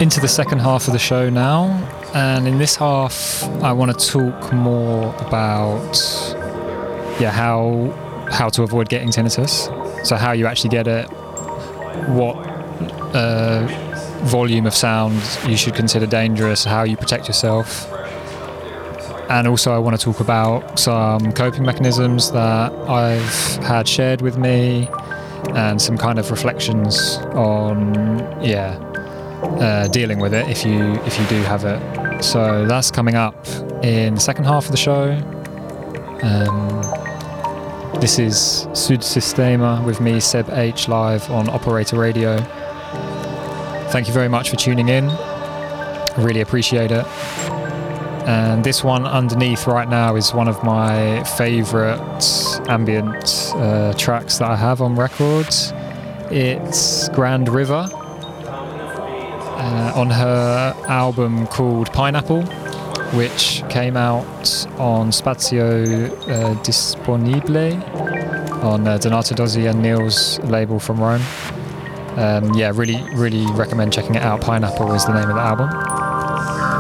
into the second half of the show now, and in this half I want to talk more about how to avoid getting tinnitus. So how you actually get it, what volume of sound you should consider dangerous, how you protect yourself. And also I want to talk about some coping mechanisms that I've had shared with me and some kind of reflections on dealing with it if you do have it. So that's coming up in the second half of the show. This is Sud Sistema with me, Seb H, live on Operator Radio. Thank you very much for tuning in. I really appreciate it. And this one underneath right now is one of my favourite ambient tracks that I have on records. It's Grand River on her album called Pineapple, which came out on Spazio Disponibile on Donato Dozzi and Neil's label from Rome. Really recommend checking it out. Pineapple is the name of the album.